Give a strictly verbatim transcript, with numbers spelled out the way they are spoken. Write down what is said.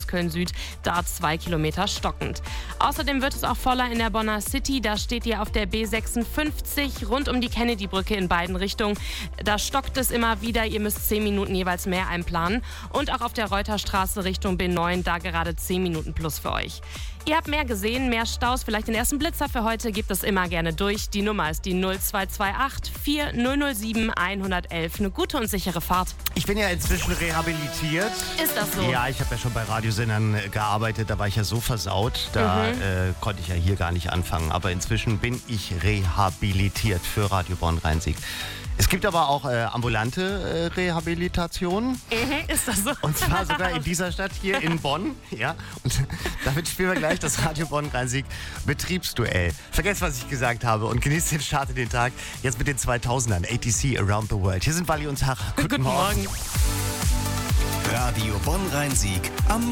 Köln Süd, da zwei Kilometer stockend. Außerdem wird es auch voller in der Bonner City. Da steht ihr auf der B sechsundfünfzig rund um die Kennedy-Brücke in beiden Richtungen. Da stockt es immer wieder. Ihr müsst zehn Minuten jeweils mehr einplanen. Und auch auf der Reuterstraße Richtung B neun, da gerade zehn Minuten plus für euch. Ihr habt mehr gesehen, mehr Staus, vielleicht den ersten Blitzer für heute, gebt es immer gerne durch. Die Nummer ist die null zwei zwei acht vier null null sieben eins eins eins. Eine gute und sichere Fahrt. Ich bin ja inzwischen rehabilitiert. Ist das so? Ja, ich habe ja schon bei Radiosendern äh, gearbeitet, da war ich ja so versaut, da Mhm. äh, konnte ich ja hier gar nicht anfangen. Aber inzwischen bin ich rehabilitiert für Radio Bonn-Rhein-Sieg. Es gibt aber auch äh, ambulante äh, Rehabilitation. Mhm, ist das so? Und zwar sogar in dieser Stadt hier in Bonn. Ja, und damit spielen wir gleich das Radio Bonn-Rhein-Sieg Betriebsduell. Vergesst, was ich gesagt habe und genießt den Start in den Tag. Jetzt mit den zweitausendern. A T C Around the World. Hier sind Wally und Tara. Guten, Guten Morgen. Morgen. Radio Bonn-Rhein-Sieg am